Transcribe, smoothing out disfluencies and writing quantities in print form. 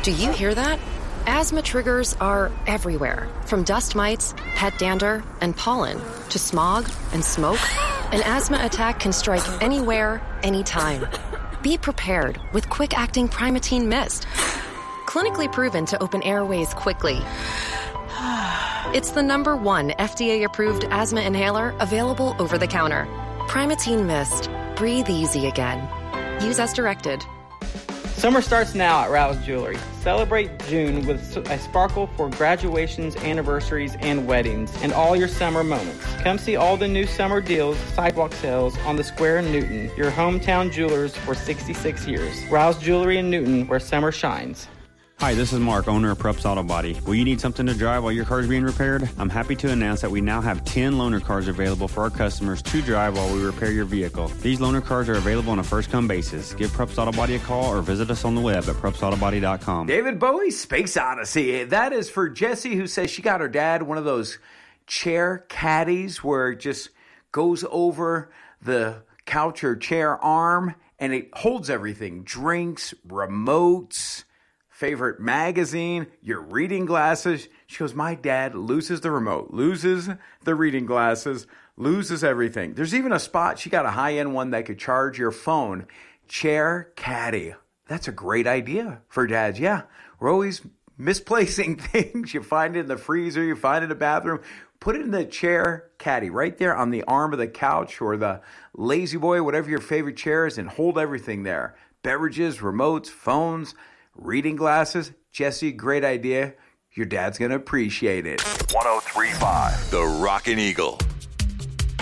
Do you hear that? Asthma triggers are everywhere, from dust mites, pet dander, and pollen, to smog and smoke. An asthma attack can strike anywhere, anytime. Be prepared with quick-acting Primatene Mist. Clinically proven to open airways quickly. It's the #1 FDA-approved asthma inhaler available over the counter. Primatene Mist. Breathe easy again. Use as directed. Summer starts now at Rouse Jewelry. Celebrate June with a sparkle for graduations, anniversaries, and weddings, and all your summer moments. Come see all the new summer deals, sidewalk sales on the Square in Newton, your hometown jewelers for 66 years. Rouse Jewelry in Newton, where summer shines. Hi, this is Mark, owner of Prups Auto Body. Will you need something to drive while your car is being repaired? I'm happy to announce that we now have 10 loaner cars available for our customers to drive while we repair your vehicle. These loaner cars are available on a first-come basis. Give Prups Auto Body a call or visit us on the web at prupsautobody.com. David Bowie's Space Odyssey. That is for Jessie, who says she got her dad one of those chair caddies where it just goes over the couch or chair arm and it holds everything. Drinks, remotes, favorite magazine, your reading glasses. She goes, my dad loses the remote, loses the reading glasses, loses everything. There's even a spot, she got a high-end one that could charge your phone. Chair caddy. That's a great idea for dads. Yeah, we're always misplacing things. You find it in the freezer, you find it in the bathroom. Put it in the chair caddy right there on the arm of the couch or the lazy boy, whatever your favorite chair is, and hold everything there. Beverages, remotes, phones, reading glasses. Jesse, great idea. Your dad's going to appreciate it. 103.5 The Rockin' Eagle.